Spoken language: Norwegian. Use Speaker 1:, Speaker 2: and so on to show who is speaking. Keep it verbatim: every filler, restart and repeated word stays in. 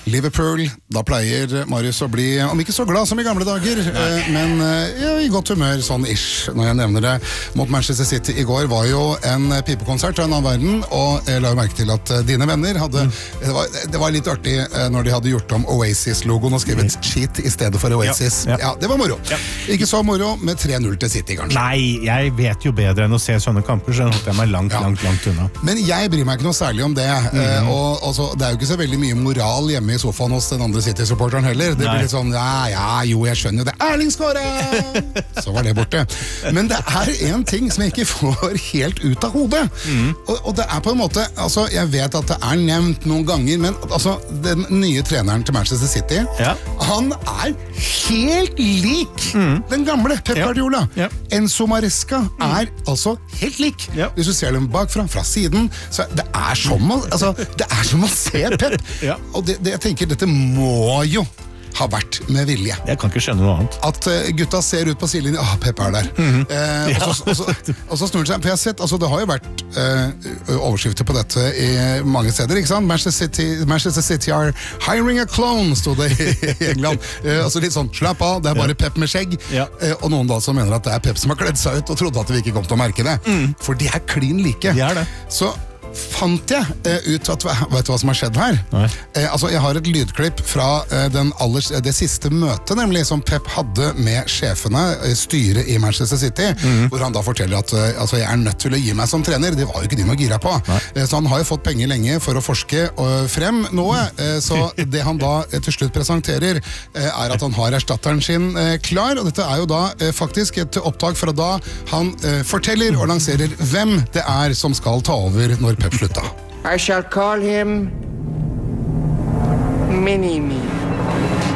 Speaker 1: Liverpool, da pleier Marius å bli, om ikke så glad som i gamle dager, eh, men eh, ja, i godt humør, sånn ish, når jeg nevner det. Mot Manchester City i går var jo en pipekonsert av en annen verden, og jeg la jo merke til at eh, dine venner hadde, mm. det, var, det var litt artig eh, når de hadde gjort om Oasis-logoen og skrevet mm. cheat i stedet for Oasis. Ja, ja. ja det var moro. Ja. Ikke så moro med tre null til City, kanskje.
Speaker 2: Nei, jeg vet jo bedre enn å se sånne kamper, så holdt jeg meg langt, ja. langt, langt unna.
Speaker 1: Men jeg bryr meg ikke noe særlig om det, mm. eh, og altså, det er jo ikke så veldig mye moral hjemme i sofaen hos den andre City-supporteren heller. Det Nei. blir litt sånn, ja, ja, jo, jeg skjønner jo det. Erling skåret! Så var det borte. Men det er en ting som jeg ikke får helt ut av hodet. Mm. Og, og det er på en måte, altså, jeg vet at det er nevnt noen ganger, men altså, den nye treneren til Manchester City, ja. han er helt lik mm. den gamle Pep Guardiola. Ja. Ja. Enzo Maresca mm. er altså helt lik. Ja. Hvis du ser dem bakfra, fra siden, så det er som å, altså, det er som å se Pep. Ja. Og det, det, jeg tenker, dette må jo ha vært med vilje.
Speaker 2: Jeg kan ikke skjønne noe annet.
Speaker 1: At uh, gutta ser ut på sidelinjen, åh, Pep er der. Mm-hmm. eh, ja. og, så, og, så, og så snur det seg, for jeg har sett, altså det har jo vært uh, overskrifter på dette i mange steder, ikke sant? Manchester City, Manchester City are hiring a clone, stod det i, i England. Uh, altså litt sånn, slapp av, det er bare ja. Pep med skjegg. Ja. Uh, og noen da som mener at det er Pep som har kledd seg ut, og trodde at vi ikke kom til å merke det. Mm. For de er klin like.
Speaker 2: De er det.
Speaker 1: Så fant jeg eh, ut at, vet du hva som har skjedd her? Eh, altså, jeg har et lydklipp fra eh, den aller, det siste møtet, nemlig, som Pep hadde med sjefene, eh, styret i Manchester City, mm. hvor han da forteller at eh, altså, jeg er nødt til å gi meg som trener. Det var jo ikke de noe gira på. Eh, så han har jo fått penger lenge for å forske eh, frem noe, eh, så det han da eh, til slutt presenterer, eh, er at han har erstatteren sin eh, klar, og dette er jo da eh, faktisk et opptak fra da han eh, forteller og lanserer hvem det er som skal ta over når Pep slutta.
Speaker 3: I shall call him Mini-Me.